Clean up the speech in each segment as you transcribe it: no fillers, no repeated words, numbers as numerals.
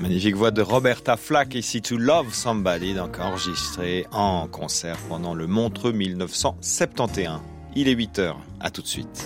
Magnifique voix de Roberta Flack, ici To Love Somebody, donc enregistrée en concert pendant le Montreux 1971. Il est 8h, à tout de suite.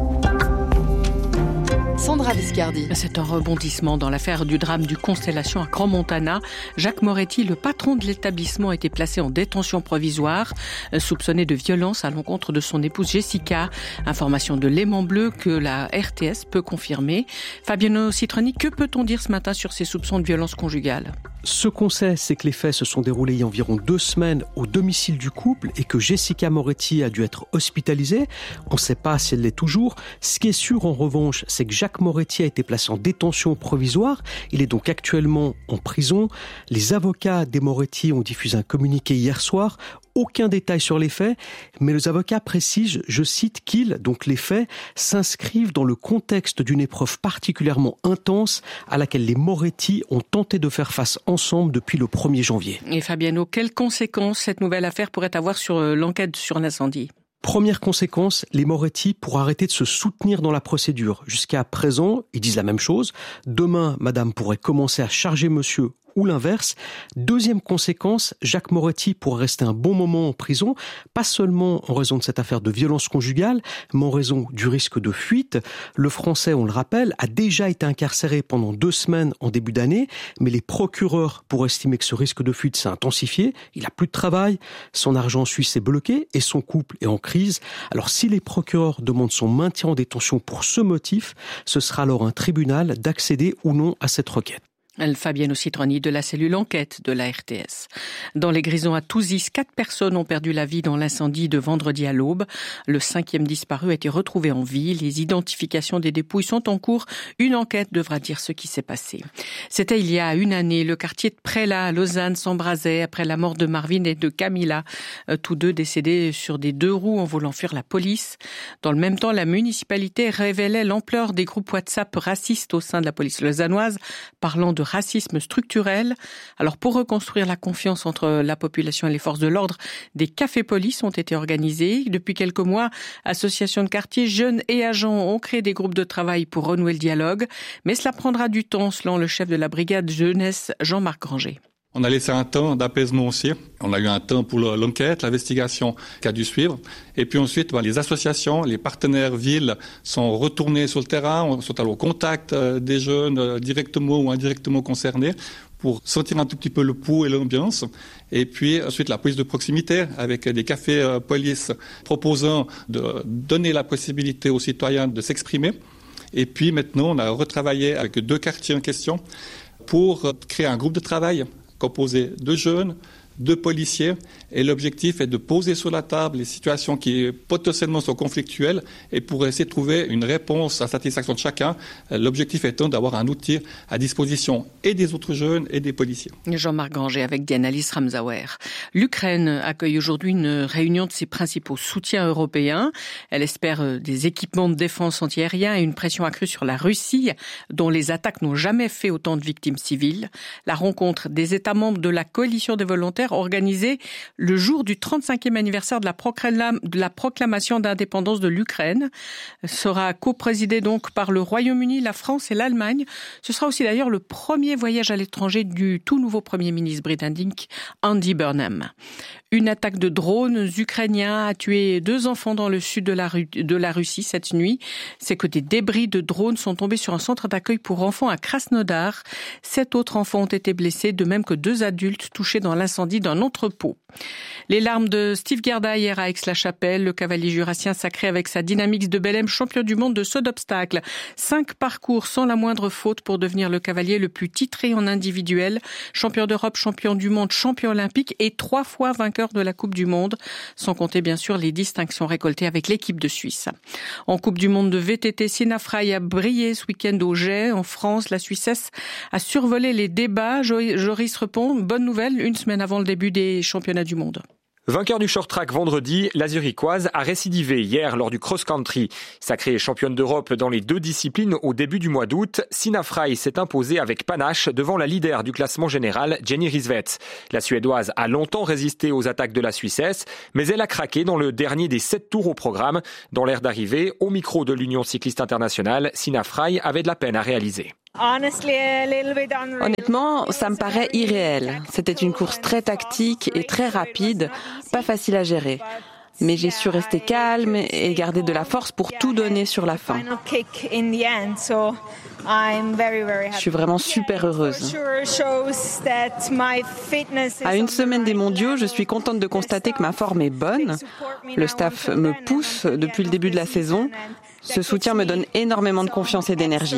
Sandra Viscardi. C'est un rebondissement dans l'affaire du drame du Constellation à Crans-Montana. Jacques Moretti, le patron de l'établissement, a été placé en détention provisoire, soupçonné de violence à l'encontre de son épouse Jessica. Information de Léman Bleu que la RTS peut confirmer. Fabiano Citroni, que peut-on dire ce matin sur ces soupçons de violence conjugale ? Ce qu'on sait, c'est que les faits se sont déroulés il y a environ 2 semaines au domicile du couple et que Jessica Moretti a dû être hospitalisée. On ne sait pas si elle l'est toujours. Ce qui est sûr, en revanche, c'est que Jacques Moretti a été placé en détention provisoire. Il est donc actuellement en prison. Les avocats des Moretti ont diffusé un communiqué hier soir. Aucun détail sur les faits, mais les avocats précisent, je cite, donc les faits, s'inscrivent dans le contexte d'une épreuve particulièrement intense à laquelle les Moretti ont tenté de faire face ensemble depuis le 1er janvier. Et Fabiano, quelles conséquences cette nouvelle affaire pourrait avoir sur l'enquête sur l'incendie ? Première conséquence, les Moretti pourront arrêter de se soutenir dans la procédure. Jusqu'à présent, ils disent la même chose. Demain, madame pourrait commencer à charger monsieur ou l'inverse. Deuxième conséquence, Jacques Moretti pourrait rester un bon moment en prison, pas seulement en raison de cette affaire de violence conjugale, mais en raison du risque de fuite. Le Français, on le rappelle, a déjà été incarcéré pendant 2 semaines en début d'année, mais les procureurs pourraient estimer que ce risque de fuite s'est intensifié. Il n'a plus de travail, son argent suisse est bloqué et son couple est en crise. Alors si les procureurs demandent son maintien en détention pour ce motif, ce sera alors un tribunal d'accéder ou non à cette requête. Fabiano Citroni de la cellule enquête de la RTS. Dans les Grisons à Touzis, 4 personnes ont perdu la vie dans l'incendie de vendredi à l'aube. Le 5e disparu a été retrouvé en vie. Les identifications des dépouilles sont en cours. Une enquête devra dire ce qui s'est passé. C'était il y a 1 année. Le quartier de Prélat à Lausanne s'embrasait après la mort de Marvin et de Camilla, tous 2 décédés sur des 2 roues en voulant fuir la police. Dans le même temps, la municipalité révélait l'ampleur des groupes WhatsApp racistes au sein de la police lausannoise, parlant de racisme structurel. Alors pour reconstruire la confiance entre la population et les forces de l'ordre, des cafés police ont été organisés. Depuis quelques mois, associations de quartier, jeunes et agents ont créé des groupes de travail pour renouer le dialogue. Mais cela prendra du temps, selon le chef de la brigade jeunesse, Jean-Marc Granger. On a laissé un temps d'apaisement aussi. On a eu un temps pour l'enquête, l'investigation qui a dû suivre. Et puis ensuite, les associations, les partenaires villes sont retournés sur le terrain, sont allés au contact des jeunes directement ou indirectement concernés pour sentir un tout petit peu le pouls et l'ambiance. Et puis ensuite, la police de proximité avec des cafés police proposant de donner la possibilité aux citoyens de s'exprimer. Et puis maintenant, on a retravaillé avec 2 quartiers en question pour créer un groupe de travail composé de jeunes, de policiers, et l'objectif est de poser sur la table les situations qui potentiellement sont conflictuelles et pour essayer de trouver une réponse à satisfaction de chacun, l'objectif étant d'avoir un outil à disposition et des autres jeunes et des policiers. Jean-Marc Granger avec Dianalis Ramsauer. L'Ukraine accueille aujourd'hui une réunion de ses principaux soutiens européens. Elle espère des équipements de défense antiaérien et une pression accrue sur la Russie, dont les attaques n'ont jamais fait autant de victimes civiles. La rencontre des États membres de la coalition des volontaires organisée le jour du 35e anniversaire de la proclamation d'indépendance de l'Ukraine sera coprésidée donc par le Royaume-Uni, la France et l'Allemagne. Ce sera aussi d'ailleurs le premier voyage à l'étranger du tout nouveau Premier ministre britannique Andy Burnham. Une attaque de drones ukrainiens a tué 2 enfants dans le sud de la Russie cette nuit. C'est que des débris de drones sont tombés sur un centre d'accueil pour enfants à Krasnodar. 7 autres enfants ont été blessés, de même que 2 adultes touchés dans l'incendie d'un entrepôt. Les larmes de Steve Gerda hier à Aix-la-Chapelle, le cavalier jurassien sacré avec sa Dynamix de Bellem, champion du monde de saut d'obstacles. 5 parcours sans la moindre faute pour devenir le cavalier le plus titré en individuel, champion d'Europe, champion du monde, champion olympique et 3 fois vainqueur de la Coupe du Monde, sans compter bien sûr les distinctions récoltées avec l'équipe de Suisse. En Coupe du Monde de VTT, Sina Frey a brillé ce week-end au Jet. En France, la Suissesse a survolé les débats. Joris Repon, bonne nouvelle, 1 semaine avant le début des championnats du monde. Vainqueur du short track vendredi, la Zurichoise a récidivé hier lors du cross-country. Sacrée championne d'Europe dans les 2 disciplines au début du mois d'août, Sina Frey s'est imposée avec panache devant la leader du classement général, Jenny Rissveds. La Suédoise a longtemps résisté aux attaques de la Suissesse, mais elle a craqué dans le dernier des 7 tours au programme. Dans l'aire d'arrivée, au micro de l'Union cycliste internationale, Sina Frey avait de la peine à réaliser. Honnêtement, ça me paraît irréel. C'était une course très tactique et très rapide, pas facile à gérer. Mais j'ai su rester calme et garder de la force pour tout donner sur la fin. Je suis vraiment super heureuse. À une semaine des mondiaux, je suis contente de constater que ma forme est bonne. Le staff me pousse depuis le début de la saison. Ce soutien me donne énormément de confiance et d'énergie.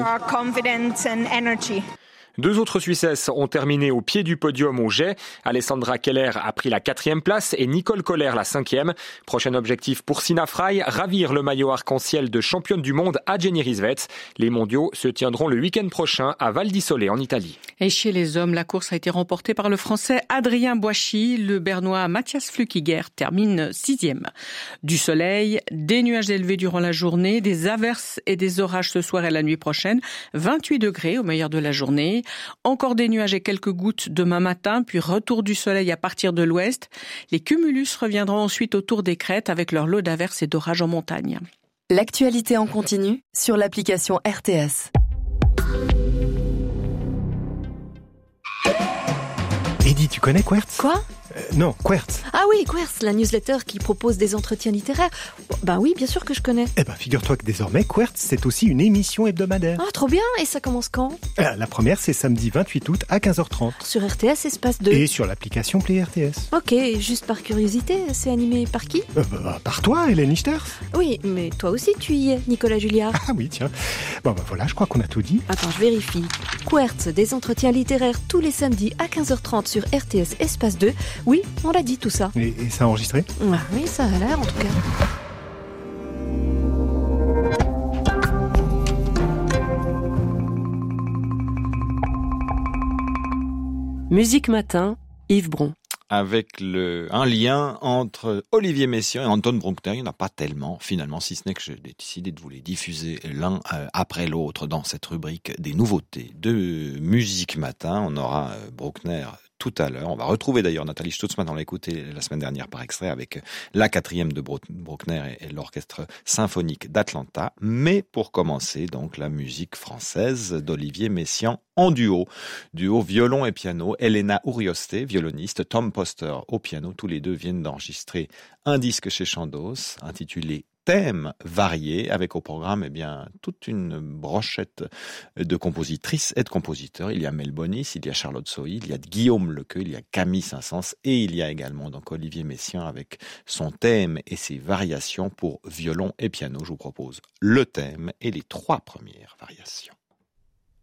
2 autres Suissesses ont terminé au pied du podium au jet. Alessandra Keller a pris la 4e place et Nicole Kohler la 5e. Prochain objectif pour Sina Frey, ravir le maillot arc-en-ciel de championne du monde à Jenny Rissveds. Les mondiaux se tiendront le week-end prochain à Val di Sole en Italie. Et chez les hommes, la course a été remportée par le Français Adrien Boissy. Le Bernois Matthias Flückiger termine 6e. Du soleil, des nuages élevés durant la journée, des averses et des orages ce soir et la nuit prochaine. 28 degrés au meilleur de la journée. Encore des nuages et quelques gouttes demain matin, puis retour du soleil à partir de l'ouest. Les cumulus reviendront ensuite autour des crêtes avec leur lot d'averses et d'orages en montagne. L'actualité en continu sur l'application RTS. Eddy, tu connais Quertz ? Quoi ? Non, Quertz. Ah oui, Quertz, la newsletter qui propose des entretiens littéraires. Ben oui, bien sûr que je connais. Eh ben, figure-toi que désormais, Quertz, c'est aussi une émission hebdomadaire. Ah, trop bien. Et ça commence quand ? La première, c'est samedi 28 août à 15h30. Sur RTS Espace 2. Et sur l'application Play RTS. Ok, juste par curiosité, c'est animé par qui ? Par toi, Hélène Ichters. Oui, mais toi aussi tu y es, Nicolas Julliard. Ah oui, tiens. Bon, voilà, je crois qu'on a tout dit. Attends, je vérifie. Quertz, des entretiens littéraires tous les samedis à 15h30 sur RTS Espace 2. Oui, on l'a dit tout ça. Et ça a enregistré ? Ah, oui, ça a l'air en tout cas. Musique Matin, Yves Bron. Avec un lien entre Olivier Messiaen et Anton Bruckner. Il n'y en a pas tellement, finalement, si ce n'est que j'ai décidé de vous les diffuser l'un après l'autre dans cette rubrique des nouveautés de Musique Matin. On aura Bruckner tout à l'heure. On va retrouver d'ailleurs Nathalie Stutzmann, on l'a écouté la semaine dernière par extrait avec la 4e de Bruckner et l'orchestre symphonique d'Atlanta. Mais pour commencer, donc, la musique française d'Olivier Messiaen en duo violon et piano. Elena Urioste, violoniste, Tom Poster au piano. Tous les deux viennent d'enregistrer un disque chez Chandos intitulé Thèmes variés, avec au programme toute une brochette de compositrices et de compositeurs. Il y a Mel Bonis, il y a Charlotte Sohi, il y a Guillaume Lequeux, il y a Camille Saint-Saëns et il y a également donc Olivier Messiaen avec son thème et ses variations pour violon et piano. Je vous propose le thème et les 3 premières variations.